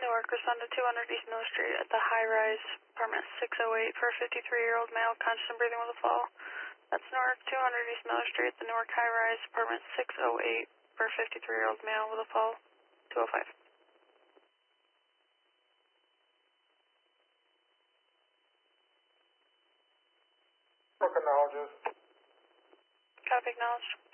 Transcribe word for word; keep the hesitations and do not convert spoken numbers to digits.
Newark, respond to two hundred East Mill Street at the high rise, apartment six oh eight for a fifty-three year old male, conscious and breathing with a fall. That's Newark, two hundred East Miller Street, the Newark high rise, apartment six oh eight for a fifty-three year old male with a fall, two oh five. Newark acknowledges. Copy, acknowledged.